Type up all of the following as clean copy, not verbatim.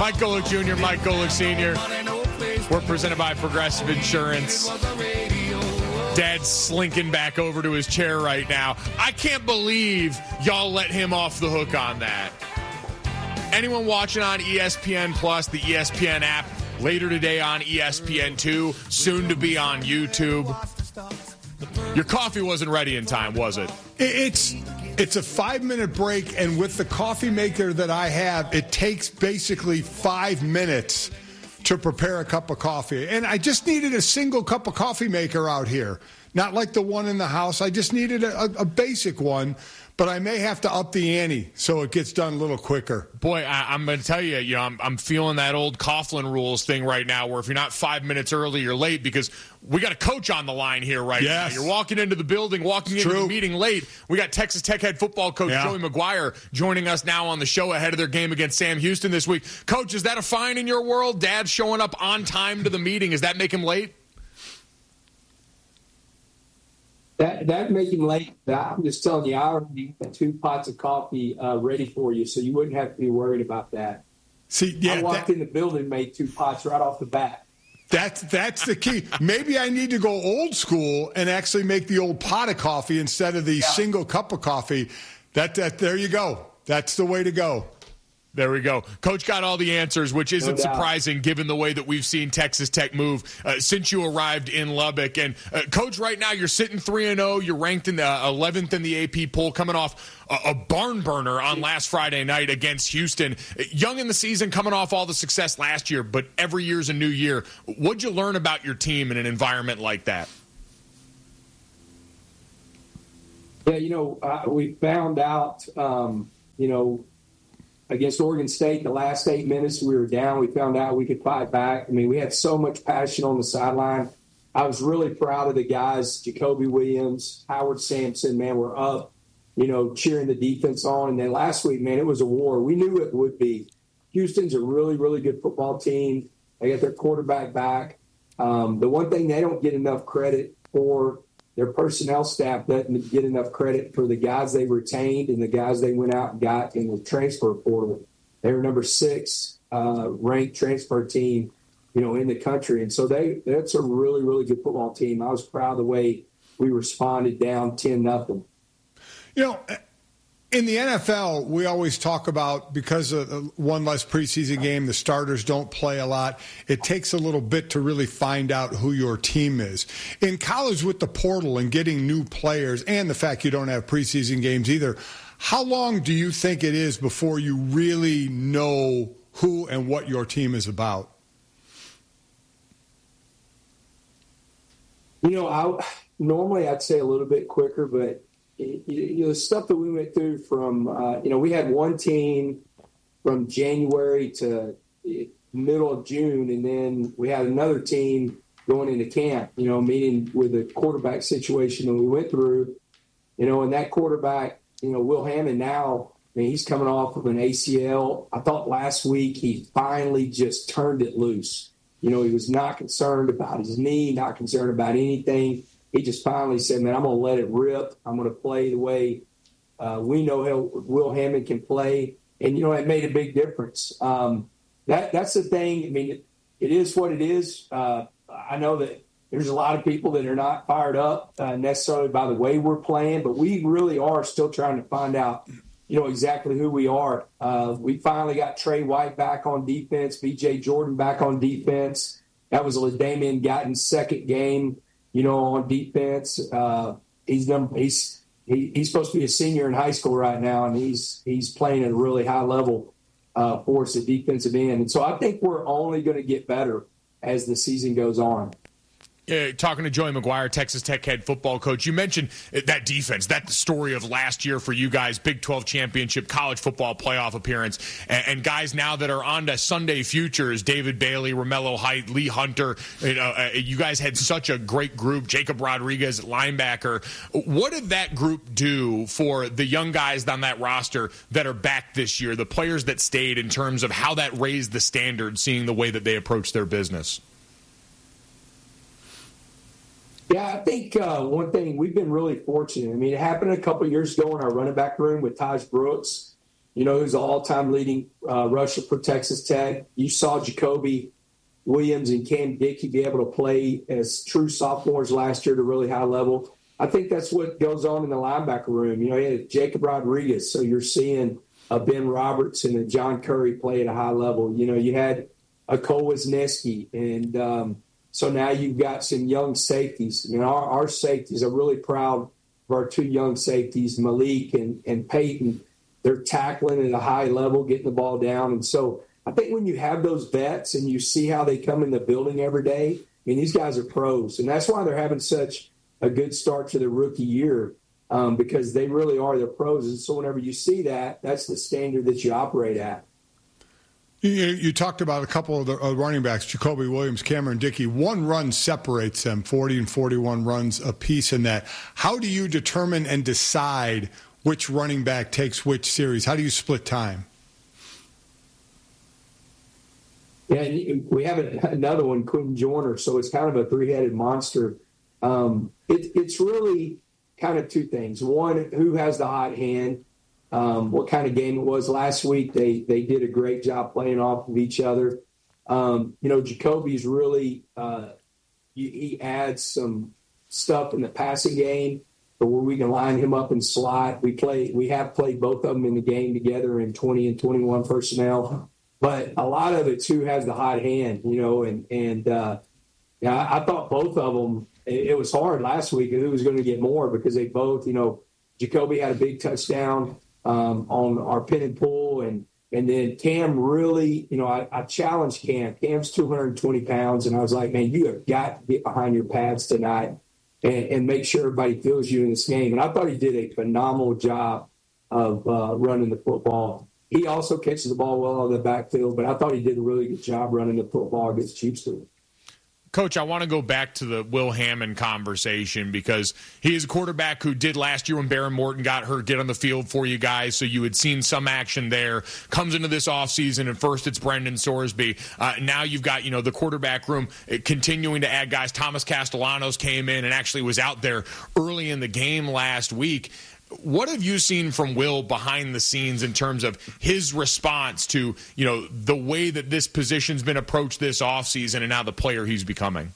Mike Golick Jr., Mike Golick Sr. We're presented by Progressive Insurance. Dad's slinking back over to his chair right now. I can't believe y'all let him off the hook on that. Anyone watching on ESPN Plus, the ESPN app, later today on ESPN2, soon to be on YouTube. Your coffee wasn't ready in time, was it? It's a 5-minute break, and with the coffee maker that I have, it takes basically 5 minutes to prepare a cup of coffee. And I just needed a single cup of coffee maker out here, not like the one in the house. I just needed a basic one, but I may have to up the ante so it gets done a little quicker. Boy, I'm going to tell you, I'm feeling that old Coughlin rules thing right now, where if you're not 5 minutes early, you're late, because we got a coach on the line here right now. You're walking into the building, walking into the meeting late. We got Texas Tech head football coach Joey McGuire joining us now on the show ahead of their game against Sam Houston this week. Coach, is that a fine in your world? Dad showing up on time to the meeting. Does that make him late? That make him late. I'm just telling you, I already had 2 pots of coffee ready for you, so you wouldn't have to be worried about that. I walked in the building and made 2 pots right off the bat. That's the key. Maybe I need to go old school and actually make the old pot of coffee instead of the single cup of coffee. There you go. That's the way to go. There we go. Coach got all the answers, which isn't surprising given the way that we've seen Texas Tech move since you arrived in Lubbock. And, Coach, right now you're sitting 3-0. You're ranked in the 11th in the AP poll, coming off a barn burner on last Friday night against Houston. Young in the season, coming off all the success last year, but every year's a new year. What'd you learn about your team in an environment like that? Yeah, we found out, against Oregon State, the last 8 minutes we were down. We found out we could fight back. I mean, we had so much passion on the sideline. I was really proud of the guys, Jacoby Williams, Howard Sampson, man, we're up, cheering the defense on. And then last week, man, it was a war. We knew it would be. Houston's a really, really good football team. They got their quarterback back. The one thing they don't get enough credit for, their personnel staff doesn't get enough credit for the guys they retained and the guys they went out and got in the transfer portal. They were number 6 ranked transfer team, in the country. And so that's a really, really good football team. I was proud of the way we responded down 10-0. In the NFL, we always talk about, because of one less preseason game, the starters don't play a lot. It takes a little bit to really find out who your team is. In college, with the portal and getting new players and the fact you don't have preseason games either, how long do you think it is before you really know who and what your team is about? Normally I'd say a little bit quicker, but the stuff that we went through from, we had one team from January to middle of June, and then we had another team going into camp, meeting with the quarterback situation that we went through, and that quarterback, Will Hammond now, he's coming off of an ACL. I thought last week he finally just turned it loose. He was not concerned about his knee, not concerned about anything. He just finally said, man, I'm going to let it rip. I'm going to play the way we know how Will Hammond can play. And, it made a big difference. That's the thing. I mean, it is what it is. I know that there's a lot of people that are not fired up necessarily by the way we're playing, but we really are still trying to find out, exactly who we are. We finally got Trey White back on defense, B.J. Jordan back on defense. That was LaDainian Guyton's second game, on defense. He's supposed to be a senior in high school right now, and he's playing at a really high level for us at defensive end. And so I think we're only going to get better as the season goes on. Talking to Joey McGuire, Texas Tech head football coach, you mentioned that defense, that the story of last year for you guys, Big 12 championship, college football playoff appearance, and guys now that are on to Sunday futures, David Bailey, Romello Height, Lee Hunter. You guys had such a great group, Jacob Rodriguez, linebacker. What did that group do for the young guys on that roster that are back this year, the players that stayed, in terms of how that raised the standard, seeing the way that they approach their business? Yeah, I think one thing, we've been really fortunate. I mean, it happened a couple of years ago in our running back room with Taj Brooks. who's the all-time leading rusher for Texas Tech. You saw Jacoby Williams and Cam Dickey be able to play as true sophomores last year at a really high level. I think that's what goes on in the linebacker room. You had Jacob Rodriguez, so you're seeing a Ben Robertson and John Curry play at a high level. You had a Cole Wisniewski, and so now you've got some young safeties. Our safeties, I'm really proud of our two young safeties, Malik and Peyton. They're tackling at a high level, getting the ball down. And so I think when you have those vets and you see how they come in the building every day, these guys are pros. And that's why they're having such a good start to their rookie year, because they really are the pros. And so whenever you see that, that's the standard that you operate at. You talked about a couple of the running backs, Jacoby Williams, Cameron Dickey. One run separates them, 40 and 41 runs apiece in that. How do you determine and decide which running back takes which series? How do you split time? Yeah, and we have another one, Quentin Joyner, so it's kind of a three-headed monster. It's really kind of two things. One, who has the hot hand, what kind of game it was. Last week they did a great job playing off of each other. Jacoby's really he adds some stuff in the passing game where we can line him up in slot. We have played both of them in the game together in 20 and 21 personnel. But a lot of it's who has the hot hand, I thought both of them, it was hard last week who was going to get more because they both, Jacoby had a big touchdown on our pin and pull. And then Cam really, I challenged Cam. Cam's 220 pounds. And I was like, man, you have got to get behind your pads tonight and make sure everybody feels you in this game. And I thought he did a phenomenal job of running the football. He also catches the ball well out of the backfield, but I thought he did a really good job running the football against Chiefs. Coach, I want to go back to the Will Hammond conversation because he is a quarterback who did last year when Baron Morton got hurt, get on the field for you guys, so you had seen some action there. Comes into this offseason, and first it's Brendan Sorsby. Now you've got, the quarterback room continuing to add guys. Thomas Castellanos came in and actually was out there early in the game last week. What have you seen from Will behind the scenes in terms of his response to, the way that this position's been approached this offseason and now the player he's becoming?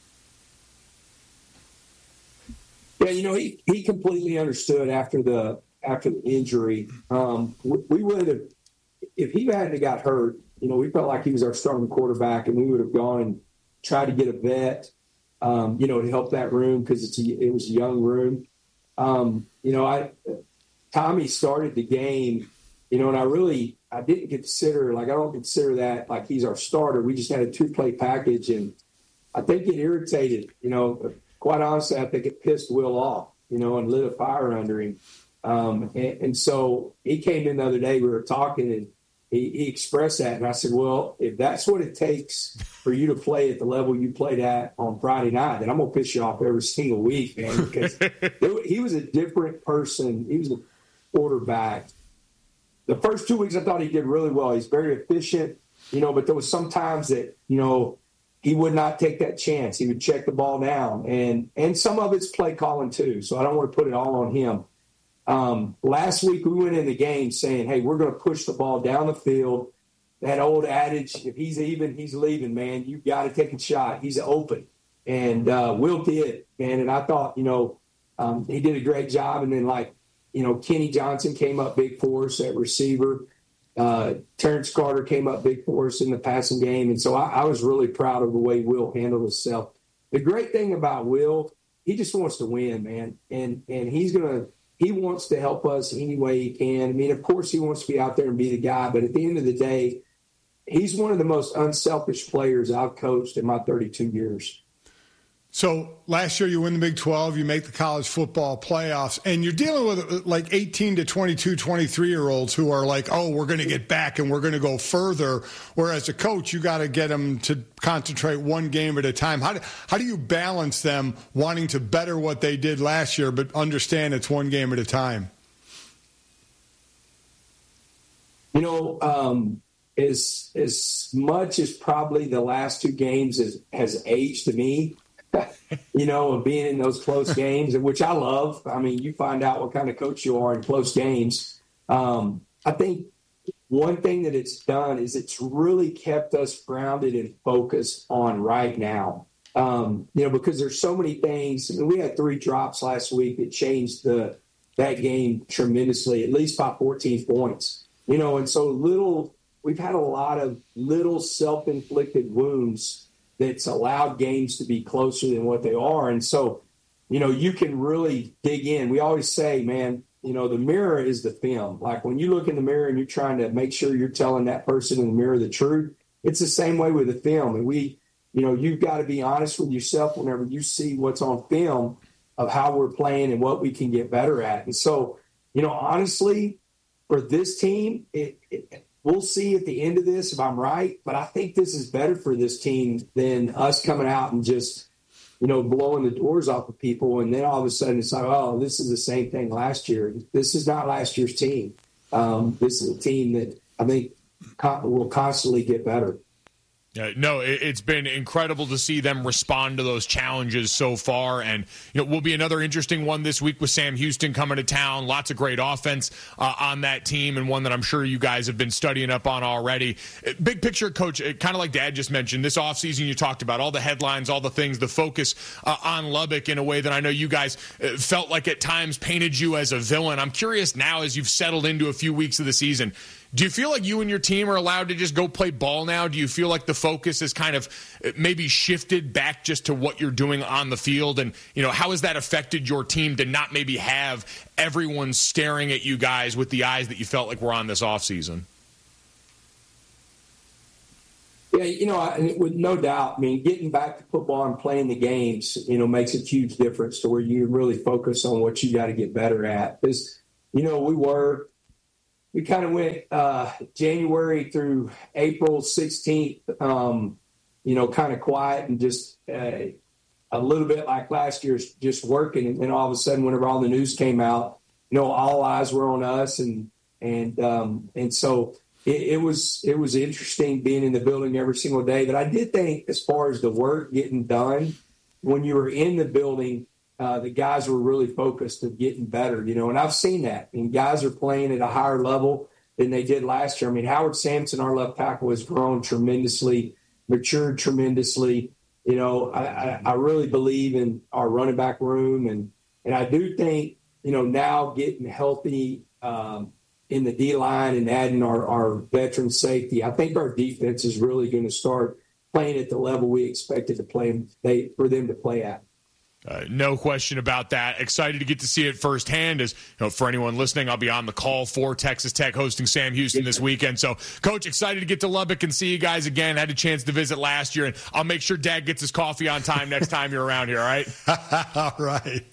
Yeah, he completely understood after the injury. We would have, if he hadn't got hurt, we felt like he was our starting quarterback, and we would have gone and tried to get a vet, to help that room because it was a young room. Tommy started the game, and I didn't consider, I don't consider that like he's our starter. We just had a 2-play package, and I think it irritated, quite honestly, I think it pissed Will off, and lit a fire under him. And so he came in the other day, we were talking, and he expressed that. And I said, well, if that's what it takes for you to play at the level you played at on Friday night, then I'm going to piss you off every single week, man, because he was a different person. He was a quarterback. The first 2 weeks, I thought he did really well. He's very efficient, but there was some times that, he would not take that chance. He would check the ball down. And some of it's play calling too, so I don't want to put it all on him. Last week, we went in the game saying, hey, we're going to push the ball down the field. That old adage, if he's even, he's leaving, man. You got to take a shot. He's open. And Will did, man. And I thought, he did a great job. And then, Kenny Johnson came up big for us at receiver. Terrence Carter came up big for us in the passing game. And so I was really proud of the way Will handled himself. The great thing about Will, he just wants to win, man. And he wants to help us any way he can. I mean, of course, he wants to be out there and be the guy. But at the end of the day, he's one of the most unselfish players I've coached in my 32 years. So last year you win the Big 12, you make the college football playoffs, and you're dealing with like 18 to 22, 23-year-olds who are like, oh, we're going to get back and we're going to go further. Whereas a coach, you got to get them to concentrate one game at a time. How do you balance them wanting to better what they did last year but understand it's one game at a time? As much as probably the last two games has aged to me, of being in those close games, which I love. I mean, you find out what kind of coach you are in close games. I think one thing that it's done is it's really kept us grounded and focused on right now. Because there's so many things. I mean, we had 3 drops last week that changed that game tremendously, at least by 14 points. And so we've had a lot of little self-inflicted wounds that's allowed games to be closer than what they are. And so, you can really dig in. We always say, man, the mirror is the film. Like when you look in the mirror and you're trying to make sure you're telling that person in the mirror the truth, it's the same way with the film. And you've got to be honest with yourself whenever you see what's on film of how we're playing and what we can get better at. And so, honestly, for this team, we'll see at the end of this if I'm right, but I think this is better for this team than us coming out and just, blowing the doors off of people. And then all of a sudden it's like, oh, this is the same thing last year. This is not last year's team. This is a team that I think will constantly get better. No, it's been incredible to see them respond to those challenges so far. And, will be another interesting one this week with Sam Houston coming to town. Lots of great offense on that team, and one that I'm sure you guys have been studying up on already. Big picture, Coach, kind of like Dad just mentioned, this offseason you talked about all the headlines, all the things, the focus on Lubbock in a way that I know you guys felt like at times painted you as a villain. I'm curious now, as you've settled into a few weeks of the season, do you feel like you and your team are allowed to just go play ball now? Do you feel like the focus is kind of maybe shifted back just to what you're doing on the field? And, how has that affected your team to not maybe have everyone staring at you guys with the eyes that you felt like were on this offseason? Yeah, with no doubt, getting back to football and playing the games, makes a huge difference to where you really focus on what you got to get better at. Because, we kind of went January through April 16th, kind of quiet and just a little bit like last year's just working. And then all of a sudden, whenever all the news came out, all eyes were on us. And so it was interesting being in the building every single day. But I did think as far as the work getting done, when you were in the building, the guys were really focused on getting better, and I've seen that. Guys are playing at a higher level than they did last year. Howard Sampson, our left tackle, has grown tremendously, matured tremendously. I really believe in our running back room. And I do think, now getting healthy in the D-line and adding our veteran safety, I think our defense is really going to start playing at the level we expected to play for them to play at. No question about that. Excited to get to see it firsthand. As for anyone listening, I'll be on the call for Texas Tech hosting Sam Houston this weekend. So, Coach, excited to get to Lubbock and see you guys again. Had a chance to visit last year, and I'll make sure Dad gets his coffee on time next time you're around here. All right. All right.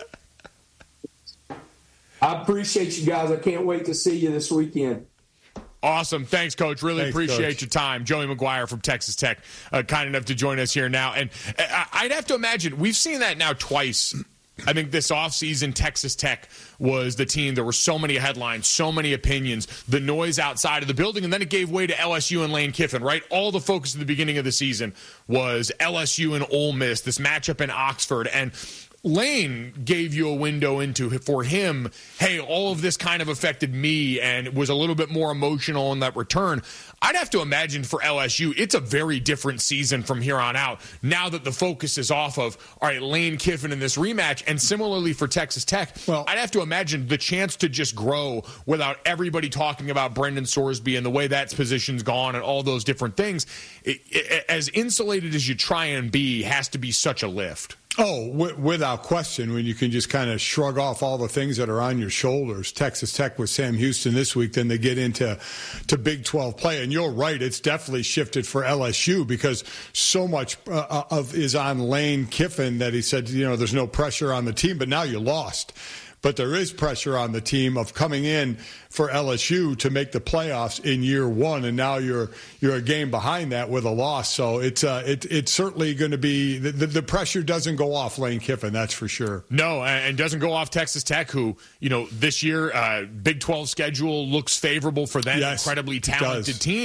I appreciate you guys. I can't wait to see you this weekend. Awesome. Thanks, Coach. Really appreciate Coach. Your time. Joey McGuire from Texas Tech, kind enough to join us here now. And I'd have to imagine, we've seen that now twice. I think this offseason, Texas Tech was the team. There were so many headlines, so many opinions, the noise outside of the building, and then it gave way to LSU and Lane Kiffin, right? All the focus at the beginning of the season was LSU and Ole Miss, this matchup in Oxford. And Lane gave you a window into, for him, hey, all of this kind of affected me and was a little bit more emotional in that return. I'd have to imagine for LSU, it's a very different season from here on out now that the focus is off of, all right, Lane Kiffin in this rematch. And similarly for Texas Tech, I'd have to imagine the chance to just grow without everybody talking about Brendan Sorsby and the way that position's gone and all those different things, as insulated as you try and be, has to be such a lift. Oh, without question, when you can just kind of shrug off all the things that are on your shoulders. Texas Tech with Sam Houston this week, then they get into Big 12 play. And you're right, it's definitely shifted for LSU because so much is on Lane Kiffin that he said, there's no pressure on the team, but now you lost. But there is pressure on the team of coming in for LSU to make the playoffs in year one, and now you're a game behind that with a loss. So it's certainly going to be the pressure doesn't go off Lane Kiffin, that's for sure. No, and doesn't go off Texas Tech, who this year Big 12 schedule looks favorable for them. Yes, incredibly talented team.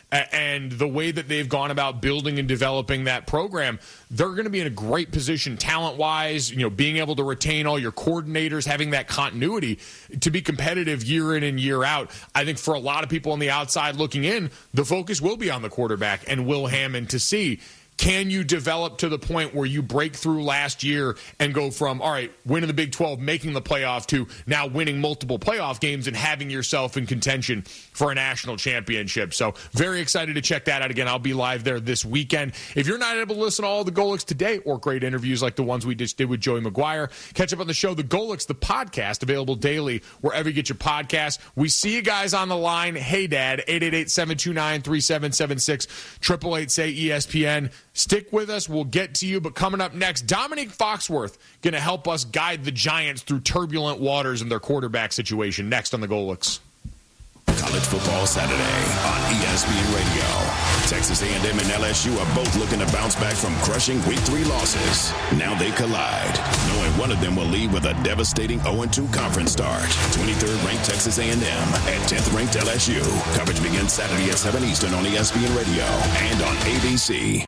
and the way that they've gone about building and developing that program, they're going to be in a great position talent-wise, being able to retain all your coordinators, having that continuity to be competitive year in and year out. I think for a lot of people on the outside looking in, the focus will be on the quarterback and Will Hammond to see, can you develop to the point where you break through last year and go from, all right, winning the Big 12, making the playoff, to now winning multiple playoff games and having yourself in contention for a national championship. So very excited to check that out. Again, I'll be live there this weekend. If you're not able to listen to all the Golics today or great interviews like the ones we just did with Joey McGuire, catch up on the show, The Golics, the podcast, available daily wherever you get your podcasts. We see you guys on the line. Hey, Dad, 888-729-3776, 888-SAY-ESPN. Stick with us. We'll get to you. But coming up next, Dominique Foxworth going to help us guide the Giants through turbulent waters in their quarterback situation. Next on the Golics. College Football Saturday on ESPN Radio. Texas A&M and LSU are both looking to bounce back from crushing Week 3 losses. Now they collide, knowing one of them will leave with a devastating 0-2 conference start. 23rd ranked Texas A&M and 10th ranked LSU. Coverage begins Saturday at 7 Eastern on ESPN Radio and on ABC.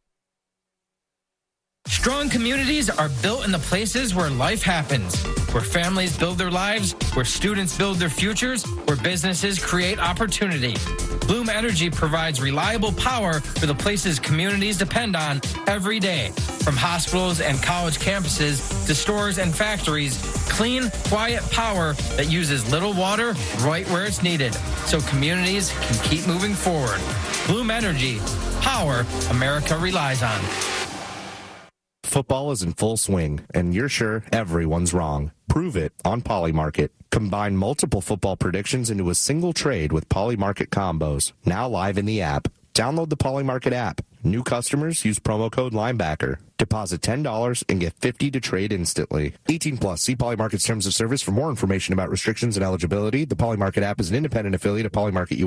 Strong communities are built in the places where life happens, where families build their lives, where students build their futures, where businesses create opportunity. Bloom Energy provides reliable power for the places communities depend on every day. From hospitals and college campuses to stores and factories, clean, quiet power that uses little water right where it's needed, so communities can keep moving forward. Bloom Energy, power America relies on. Football is in full swing, and you're sure everyone's wrong. Prove it on Polymarket. Combine multiple football predictions into a single trade with Polymarket combos, now live in the app. Download the Polymarket app. New customers use promo code Linebacker. Deposit $10 and get $50 to trade instantly. 18+. See Polymarket's terms of service for more information about restrictions and eligibility. The Polymarket app is an independent affiliate of Polymarket